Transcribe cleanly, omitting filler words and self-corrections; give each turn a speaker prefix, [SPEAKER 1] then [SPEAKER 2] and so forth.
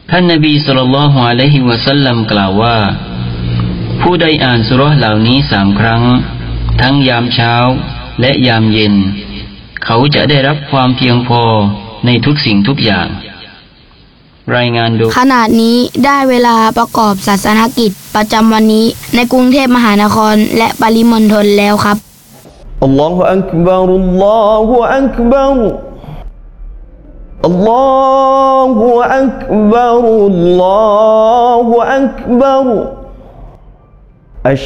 [SPEAKER 1] ท่านนบีศ็อลลัลลอฮุอะลัยฮิวะซัลลัมกล่าวว่าผู้ใดอ่านสุเราะห์เหล่านี้3 ครั้งทั้งยามเช้าและยามเย็นเขาจะได้รับความเพียงพอในทุกสิ่งทุกอย่างรายงานโดย
[SPEAKER 2] ขณะนี้ได้เวลาประกอบศาสนกิจประจำวันนี้ในกรุงเทพมหานครและปริมณฑลแล้วครับ
[SPEAKER 3] อัลลอฮฺอักบัรอัลลอฮฺอักบัรอัลลอฮฺอักบัรอัลลอฮฺอักบัร